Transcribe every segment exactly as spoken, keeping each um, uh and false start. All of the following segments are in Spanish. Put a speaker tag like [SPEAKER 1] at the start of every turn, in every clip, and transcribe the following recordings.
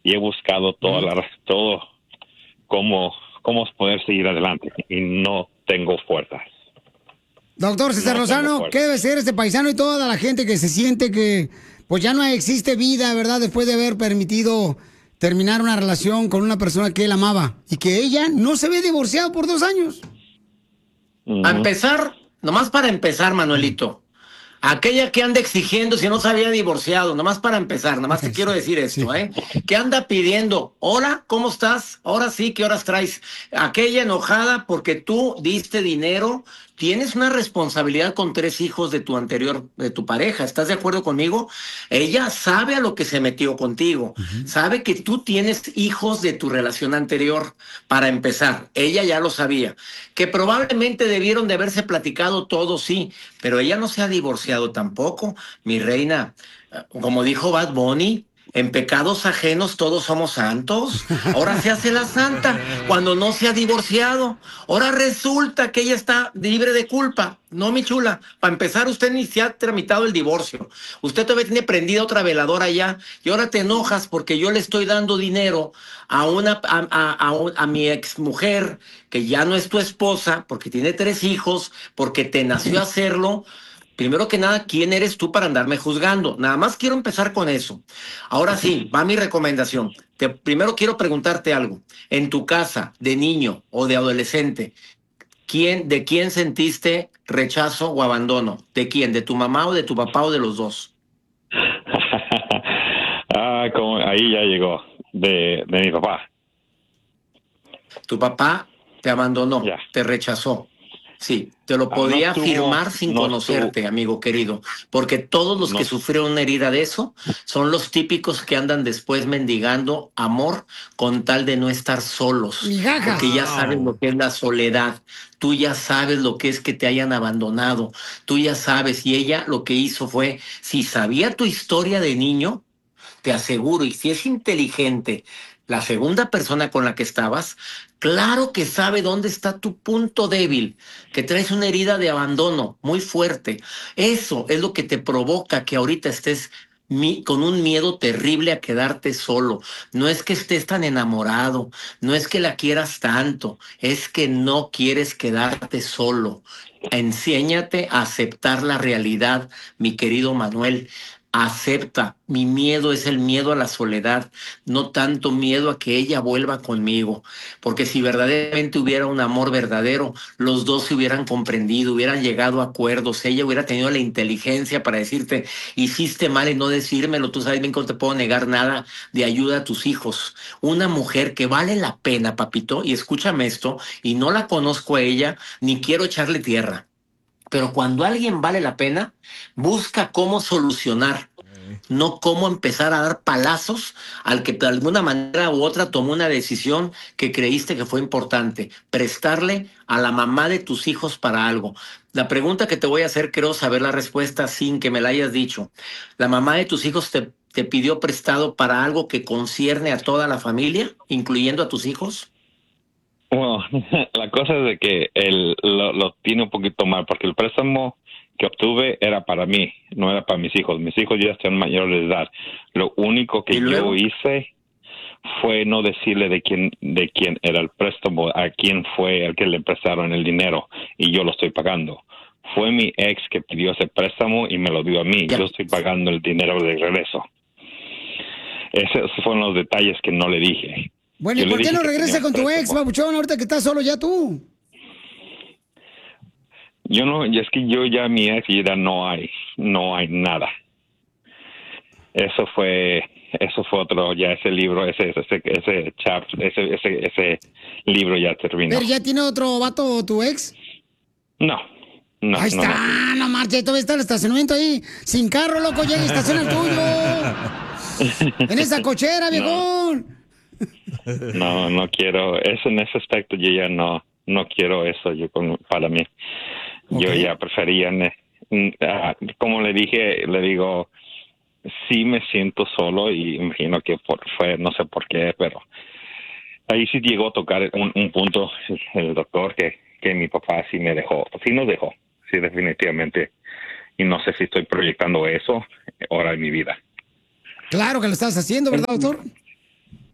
[SPEAKER 1] y he buscado toda la, todo cómo, cómo poder seguir adelante y no tengo fuerzas.
[SPEAKER 2] Doctor César
[SPEAKER 1] No
[SPEAKER 2] Lozano, ¿qué debe ser este paisano y toda la gente que se siente que pues ya no existe vida, ¿verdad? Después de haber permitido terminar una relación con una persona que él amaba y que ella no se ve divorciado por dos años.
[SPEAKER 3] A empezar, nomás para empezar, Manuelito, aquella que anda exigiendo si no se había divorciado, nomás para empezar, nomás te quiero decir esto, ¿eh? Que anda pidiendo, hola, ¿cómo estás? Ahora sí, ¿qué horas traes? Aquella enojada porque tú diste dinero, tienes una responsabilidad con tres hijos de tu anterior, de tu pareja, ¿estás de acuerdo conmigo? Ella sabe a lo que se metió contigo, uh-huh. Sabe que tú tienes hijos de tu relación anterior, para empezar, ella ya lo sabía, que probablemente debieron de haberse platicado todo, sí, pero ella no se ha divorciado tampoco, mi reina, como dijo Bad Bunny, en pecados ajenos todos somos santos. Ahora se hace la santa cuando no se ha divorciado. Ahora resulta que ella está libre de culpa. No, mi chula, para empezar usted ni se ha tramitado el divorcio. Usted todavía tiene prendida otra veladora ya y ahora te enojas porque yo le estoy dando dinero a una a, a, a, a mi exmujer que ya no es tu esposa porque tiene tres hijos, porque te nació hacerlo. Primero que nada, ¿quién eres tú para andarme juzgando? Nada más quiero empezar con eso. Ahora sí, va mi recomendación. Te, primero quiero preguntarte algo. En tu casa, de niño o de adolescente, ¿quién, ¿de quién sentiste rechazo o abandono? ¿De quién? ¿De tu mamá o de tu papá o de los dos?
[SPEAKER 1] ah, como ahí ya llegó, de, de mi papá.
[SPEAKER 3] Tu papá te abandonó, yeah. Te rechazó. Sí, te lo podía ah, no afirmar sin no conocerte, estuvo. Amigo querido, porque todos los no. que sufrieron una herida de eso son los típicos que andan después mendigando amor con tal de no estar solos,
[SPEAKER 2] Migajas.
[SPEAKER 3] Porque ya sabes lo que es la soledad, tú ya sabes lo que es que te hayan abandonado, tú ya sabes, y ella lo que hizo fue, si sabía tu historia de niño, te aseguro, y si es inteligente, la segunda persona con la que estabas, claro que sabe dónde está tu punto débil, que traes una herida de abandono muy fuerte. Eso es lo que te provoca que ahorita estés mi, con un miedo terrible a quedarte solo. No es que estés tan enamorado, no es que la quieras tanto, es que no quieres quedarte solo. Enséñate a aceptar la realidad, mi querido Manuel. Acepta, mi miedo es el miedo a la soledad, no tanto miedo a que ella vuelva conmigo, porque si verdaderamente hubiera un amor verdadero, los dos se hubieran comprendido, hubieran llegado a acuerdos, ella hubiera tenido la inteligencia para decirte, hiciste mal en no decírmelo, tú sabes bien que no te puedo negar nada de ayuda a tus hijos. Una mujer que vale la pena, papito, y escúchame esto, y no la conozco a ella, ni quiero echarle tierra. Pero cuando alguien vale la pena, busca cómo solucionar, no cómo empezar a dar palazos al que de alguna manera u otra tomó una decisión que creíste que fue importante, prestarle a la mamá de tus hijos para algo. La pregunta que te voy a hacer, quiero saber la respuesta sin que me la hayas dicho. ¿La mamá de tus hijos te, te pidió prestado para algo que concierne a toda la familia, incluyendo a tus hijos?
[SPEAKER 1] Bueno, la cosa es de que él lo, lo tiene un poquito mal, porque el préstamo que obtuve era para mí, no era para mis hijos. Mis hijos ya están mayores de edad. Lo único que yo hice fue no decirle de quién de quién era el préstamo, a quién fue el que le prestaron el dinero, y yo lo estoy pagando. Fue mi ex que pidió ese préstamo y me lo dio a mí. Yo estoy pagando el dinero de regreso. Esos fueron los detalles que no le dije.
[SPEAKER 2] Bueno, ¿y por qué no regresa con tu ex, babuchón, ahorita que estás solo ya tú?
[SPEAKER 1] Yo no, es que yo ya mi ex ya no hay, no hay nada. Eso fue, eso fue otro, ya ese libro, ese, ese, ese chapter, ese, ese, ese libro ya terminó.
[SPEAKER 2] ¿Pero ya tiene otro vato tu ex?
[SPEAKER 1] No, no.
[SPEAKER 2] Ahí está,
[SPEAKER 1] no,
[SPEAKER 2] no, no marche, todavía está el estacionamiento ahí, sin carro, loco, llega y estaciona el tuyo. En esa cochera, viejón.
[SPEAKER 1] No, no quiero, eso en ese aspecto yo ya no, no quiero eso yo con, para mí. Okay. Yo ya prefería, uh, como le dije, le digo, sí me siento solo y imagino que por, fue, no sé por qué, pero ahí sí llegó a tocar un, un punto el doctor que, que mi papá sí me dejó, sí nos dejó, sí definitivamente, y no sé si estoy proyectando eso ahora en mi vida.
[SPEAKER 2] Claro que lo estás haciendo, ¿verdad, doctor?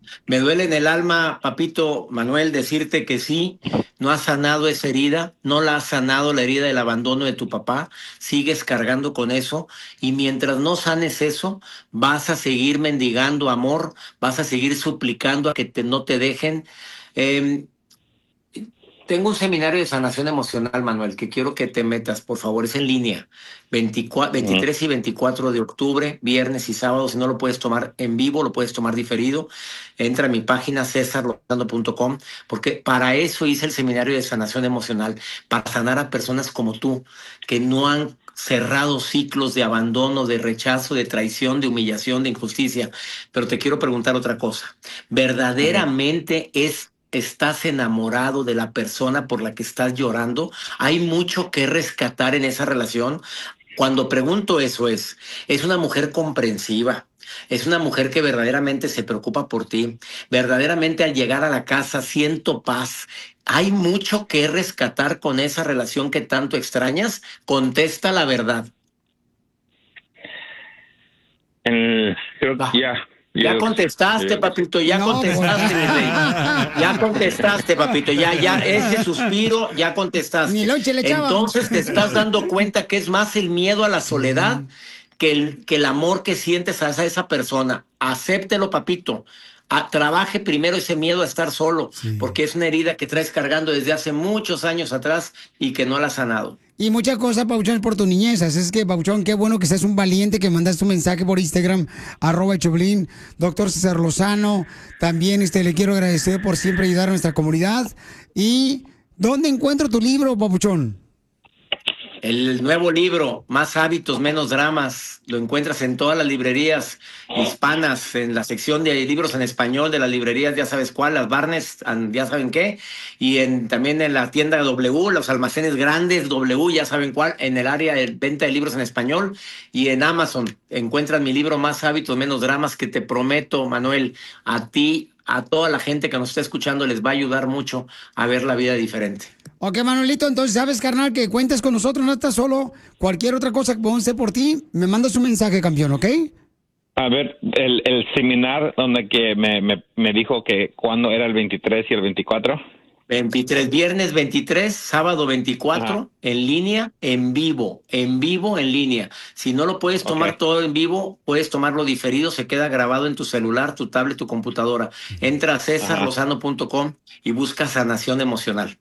[SPEAKER 3] Me duele en el alma, papito Manuel, decirte que sí, no has sanado esa herida, no la has sanado la herida del abandono de tu papá, sigues cargando con eso y mientras no sanes eso, vas a seguir mendigando amor, vas a seguir suplicando a que te, no te dejen. Eh, Tengo un seminario de sanación emocional, Manuel, que quiero que te metas, por favor, es en línea. veinticuatro, veintitrés y veinticuatro de octubre, viernes y sábado. Si no lo puedes tomar en vivo, lo puedes tomar diferido. Entra a mi página cesar lozano punto com, porque para eso hice el seminario de sanación emocional, para sanar a personas como tú, que no han cerrado ciclos de abandono, de rechazo, de traición, de humillación, de injusticia. Pero te quiero preguntar otra cosa. ¿Verdaderamente es estás enamorado de la persona por la que estás llorando? ¿Hay mucho que rescatar en esa relación? Cuando pregunto eso es, es una mujer comprensiva, es una mujer que verdaderamente se preocupa por ti, verdaderamente al llegar a la casa siento paz. ¿Hay mucho que rescatar con esa relación que tanto extrañas? Contesta la verdad.
[SPEAKER 1] El, creo que ya.
[SPEAKER 3] Ya contestaste, papito, ya no, contestaste, mi rey. Ya contestaste, papito, ya, ya, ese suspiro, ya contestaste.
[SPEAKER 2] Ni lonche le echaba.
[SPEAKER 3] Entonces te estás dando cuenta que es más el miedo a la soledad que el, que el amor que sientes hacia esa persona. Acéptelo, papito. A, trabaje primero ese miedo a estar solo, sí, porque es una herida que traes cargando desde hace muchos años atrás y que no la has sanado.
[SPEAKER 2] Y muchas cosas, Papuchón, por tu niñez. Así es que, Papuchón, qué bueno que seas un valiente, que mandaste un mensaje por Instagram, arroba Choplin, doctor César Lozano. También este, le quiero agradecer por siempre ayudar a nuestra comunidad. ¿Y dónde encuentro tu libro, Papuchón?
[SPEAKER 3] El nuevo libro, Más hábitos, menos dramas, lo encuentras en todas las librerías hispanas, en la sección de libros en español de las librerías, ya sabes cuál, las Barnes, ya saben qué, y en, también en la tienda W, los almacenes grandes W, ya saben cuál, en el área de venta de libros en español, y en Amazon encuentras mi libro Más hábitos, menos dramas, que te prometo, Manuel, a ti, a toda la gente que nos está escuchando, les va a ayudar mucho a ver la vida diferente.
[SPEAKER 2] Ok, Manuelito, entonces sabes, carnal, que cuentes con nosotros, no estás solo. Cualquier otra cosa que podamos hacer por ti, me mandas un mensaje, campeón, ¿ok?
[SPEAKER 1] A ver, el, el seminar donde que me, me, me dijo que cuándo era el veintitrés y el veinticuatro.
[SPEAKER 3] veintitrés, viernes veintitrés, sábado veinticuatro, ajá, en línea, en vivo, en vivo, en línea. Si no lo puedes tomar okay. todo en vivo, puedes tomarlo diferido, se queda grabado en tu celular, tu tablet, tu computadora. Entra a cesar lozano punto com y busca sanación emocional.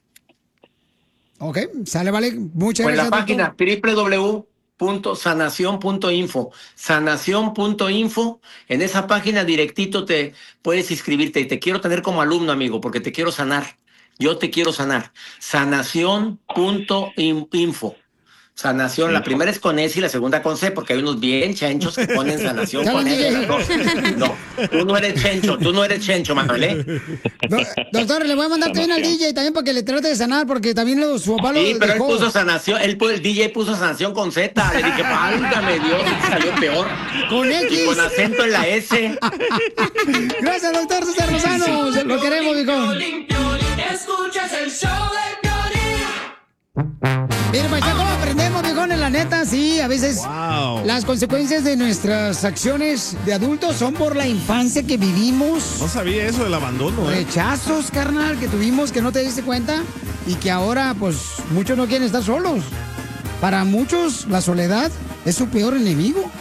[SPEAKER 2] Ok, sale, vale. Muchas
[SPEAKER 3] pues
[SPEAKER 2] gracias.
[SPEAKER 3] En la página doble u doble u doble u punto sanación punto info, sanación punto info, en esa página directito te puedes inscribirte y te quiero tener como alumno, amigo, porque te quiero sanar. Yo te quiero sanar. sanación punto info. Sanación, la primera es con S y la segunda con C, porque hay unos bien chenchos que ponen sanación con S. No, tú no eres chencho, tú no eres chencho, Manuel, ¿eh?
[SPEAKER 2] Do, doctor, le voy a mandar también al D J también para que le trate de sanar, porque también lo, su papá lo
[SPEAKER 3] Sí, pero
[SPEAKER 2] dejó.
[SPEAKER 3] él puso sanación, él, el D J puso sanación con Z. Le dije, válgame Dios, salió peor.
[SPEAKER 2] Con X.
[SPEAKER 3] Y con acento en la S.
[SPEAKER 2] Gracias, doctor César Lozano. Lo queremos, hijo.
[SPEAKER 4] Escuchas el show de Piolín.
[SPEAKER 2] Mira, paisano, ¿cómo aprendemos, viejones? La neta, sí, a veces wow. las consecuencias de nuestras acciones de adultos son por la infancia que vivimos.
[SPEAKER 5] No sabía eso del abandono, ¿eh?
[SPEAKER 2] Rechazos, carnal, que tuvimos que no te diste cuenta y que ahora, pues, muchos no quieren estar solos. Para muchos, la soledad es su peor enemigo.